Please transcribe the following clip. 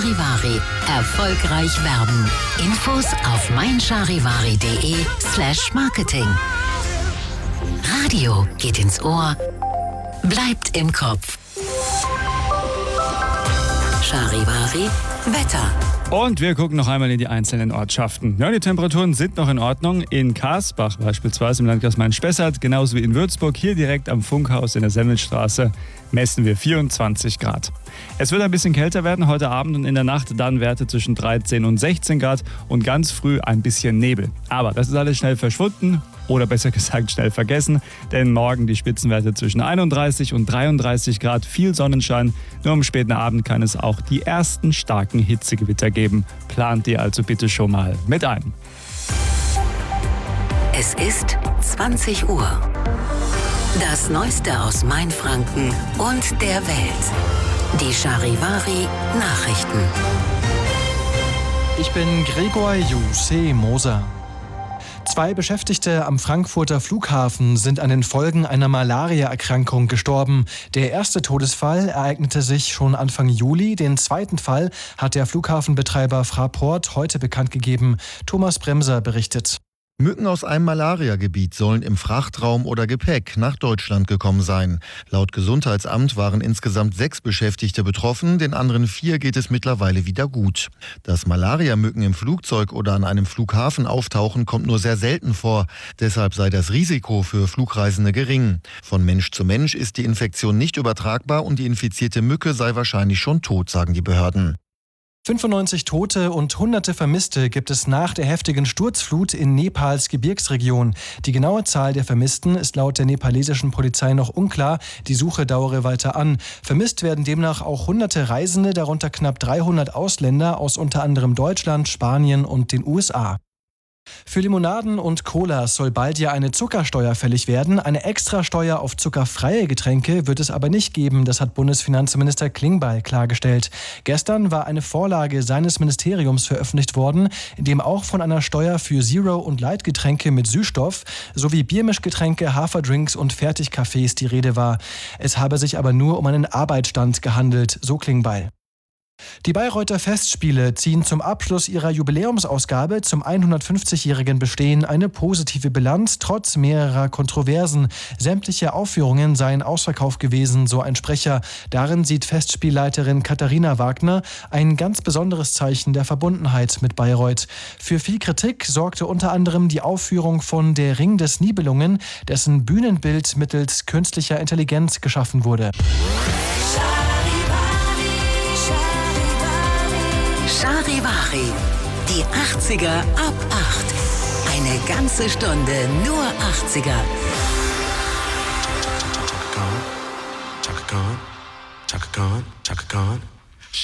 Charivari. Erfolgreich werben. Infos auf meincharivari.de/Marketing. Radio geht ins Ohr, bleibt im Kopf. Charivari Wetter. Und wir gucken noch einmal in die einzelnen Ortschaften. Ja, die Temperaturen sind noch in Ordnung. In Karsbach beispielsweise im Landkreis Main-Spessart, genauso wie in Würzburg, hier direkt am Funkhaus in der Semmelstraße, messen wir 24 Grad. Es wird ein bisschen kälter werden heute Abend und in der Nacht dann Werte zwischen 13 und 16 Grad und ganz früh ein bisschen Nebel. Aber das ist alles schnell verschwunden oder besser gesagt schnell vergessen, denn morgen die Spitzenwerte zwischen 31 und 33 Grad, viel Sonnenschein. Nur am späten Abend kann es auch die ersten starken Hitzegewitter geben. Plant ihr also bitte schon mal mit ein. Es ist 20 Uhr. Das Neueste aus Mainfranken und der Welt. Die Charivari Nachrichten. Ich bin Gregor Jussi Moser. 2 Beschäftigte am Frankfurter Flughafen sind an den Folgen einer Malaria-Erkrankung gestorben. Der erste Todesfall ereignete sich schon Anfang Juli. Den zweiten Fall hat der Flughafenbetreiber Fraport heute bekannt gegeben. Thomas Bremser berichtet. Mücken aus einem Malariagebiet sollen im Frachtraum oder Gepäck nach Deutschland gekommen sein. Laut Gesundheitsamt waren insgesamt 6 Beschäftigte betroffen, den anderen 4 geht es mittlerweile wieder gut. Dass Malariamücken im Flugzeug oder an einem Flughafen auftauchen, kommt nur sehr selten vor. Deshalb sei das Risiko für Flugreisende gering. Von Mensch zu Mensch ist die Infektion nicht übertragbar und die infizierte Mücke sei wahrscheinlich schon tot, sagen die Behörden. 95 Tote und Hunderte Vermisste gibt es nach der heftigen Sturzflut in Nepals Gebirgsregion. Die genaue Zahl der Vermissten ist laut der nepalesischen Polizei noch unklar. Die Suche dauere weiter an. Vermisst werden demnach auch hunderte Reisende, darunter knapp 300 Ausländer aus unter anderem Deutschland, Spanien und den USA. Für Limonaden und Cola soll bald ja eine Zuckersteuer fällig werden. Eine Extrasteuer auf zuckerfreie Getränke wird es aber nicht geben. Das hat Bundesfinanzminister Klingbeil klargestellt. Gestern war eine Vorlage seines Ministeriums veröffentlicht worden, in dem auch von einer Steuer für Zero- und Light-Getränke mit Süßstoff sowie Biermischgetränke, Haferdrinks und Fertigkaffees die Rede war. Es habe sich aber nur um einen Arbeitsstand gehandelt, so Klingbeil. Die Bayreuther Festspiele ziehen zum Abschluss ihrer Jubiläumsausgabe zum 150-jährigen Bestehen eine positive Bilanz, trotz mehrerer Kontroversen. Sämtliche Aufführungen seien ausverkauft gewesen, so ein Sprecher. Darin sieht Festspielleiterin Katharina Wagner ein ganz besonderes Zeichen der Verbundenheit mit Bayreuth. Für viel Kritik sorgte unter anderem die Aufführung von Der Ring des Nibelungen, dessen Bühnenbild mittels künstlicher Intelligenz geschaffen wurde. Charivari, die 80er ab 8. Eine ganze Stunde nur 80er. Chaka Khan, Chaka Khan, Chaka Khan, Chaka Khan.